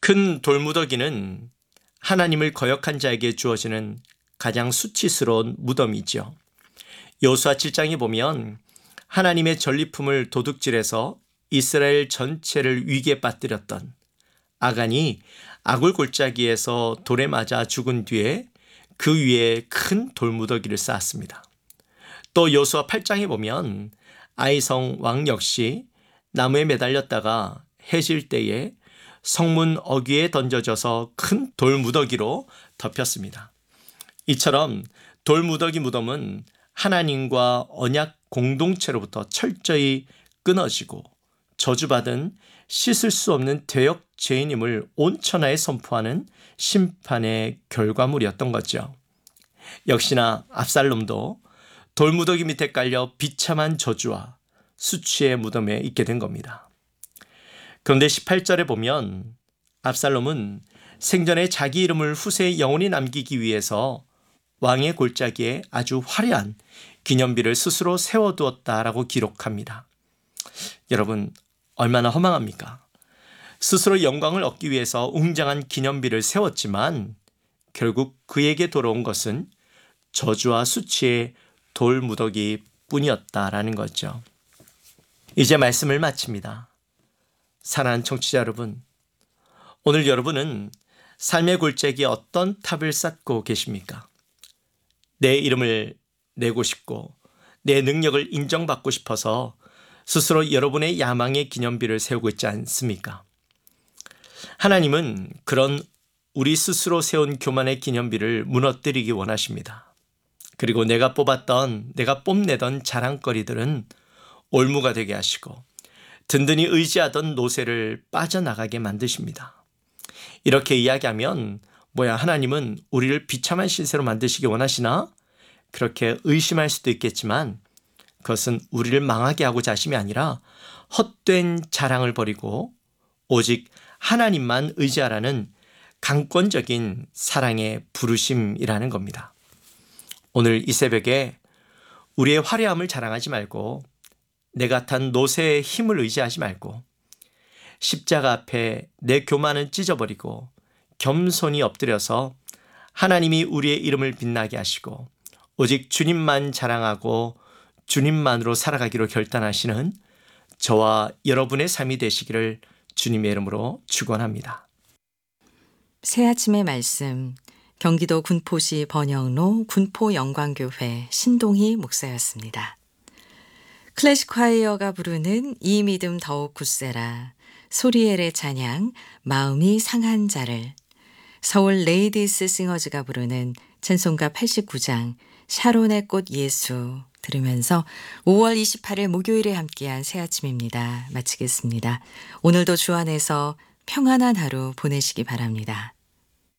큰 돌무더기는 하나님을 거역한 자에게 주어지는 가장 수치스러운 무덤이죠. 여호수아 7장에 보면 하나님의 전리품을 도둑질해서 이스라엘 전체를 위기에 빠뜨렸던 아간이 아굴 골짜기에서 돌에 맞아 죽은 뒤에 그 위에 큰 돌무더기를 쌓았습니다. 또 여호수아 8장에 보면 아이성 왕 역시 나무에 매달렸다가 해질 때에 성문 어귀에 던져져서 큰 돌무더기로 덮였습니다. 이처럼 돌무더기 무덤은 하나님과 언약 공동체로부터 철저히 끊어지고 저주받은 씻을 수 없는 대역 죄인임을 온 천하에 선포하는 심판의 결과물이었던 거죠. 역시나 압살롬도 돌무더기 밑에 깔려 비참한 저주와 수치의 무덤에 있게 된 겁니다. 그런데 18절에 보면 압살롬은 생전에 자기 이름을 후세에 영원히 남기기 위해서 왕의 골짜기에 아주 화려한 기념비를 스스로 세워두었다라고 기록합니다. 여러분, 얼마나 허망합니까? 스스로 영광을 얻기 위해서 웅장한 기념비를 세웠지만 결국 그에게 돌아온 것은 저주와 수치의 돌무더기 뿐이었다라는 거죠. 이제 말씀을 마칩니다. 사랑하는 청취자 여러분, 오늘 여러분은 삶의 골짜기에 어떤 탑을 쌓고 계십니까? 내 이름을 내고 싶고 내 능력을 인정받고 싶어서 스스로 여러분의 야망의 기념비를 세우고 있지 않습니까? 하나님은 그런 우리 스스로 세운 교만의 기념비를 무너뜨리기 원하십니다. 그리고 내가 뽐내던 자랑거리들은 올무가 되게 하시고 든든히 의지하던 노새를 빠져나가게 만드십니다. 이렇게 이야기하면 하나님은 우리를 비참한 신세로 만드시기 원하시나? 그렇게 의심할 수도 있겠지만 그것은 우리를 망하게 하고자 하심이 아니라 헛된 자랑을 버리고 오직 하나님만 의지하라는 강권적인 사랑의 부르심이라는 겁니다. 오늘 이 새벽에 우리의 화려함을 자랑하지 말고 내가 탄 노새의 힘을 의지하지 말고 십자가 앞에 내 교만은 찢어버리고 겸손히 엎드려서 하나님이 우리의 이름을 빛나게 하시고 오직 주님만 자랑하고 주님만으로 살아가기로 결단하시는 저와 여러분의 삶이 되시기를 주님의 이름으로 축원합니다. 새아침의 말씀, 경기도 군포시 번영로 군포영광교회 신동희 목사였습니다. 클래식 콰이어가 부르는 이 믿음 더욱 굳세라, 소리엘의 찬양 마음이 상한 자를, 서울 레이디스 싱어즈가 부르는 찬송가 89장 샤론의 꽃 예수 들으면서 5월 28일 목요일에 함께한 새아침입니다. 마치겠습니다. 오늘도 주 안에서 평안한 하루 보내시기 바랍니다.